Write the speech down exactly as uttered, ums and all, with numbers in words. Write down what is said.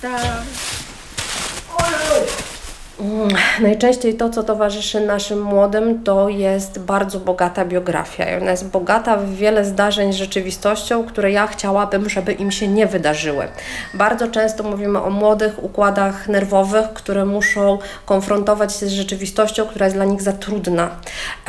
Najczęściej to, co towarzyszy naszym młodym, to jest bardzo bogata biografia. Ona jest bogata w wiele zdarzeń z rzeczywistością, które ja chciałabym, żeby im się nie wydarzyły. Bardzo często mówimy o młodych układach nerwowych, które muszą konfrontować się z rzeczywistością, która jest dla nich za trudna.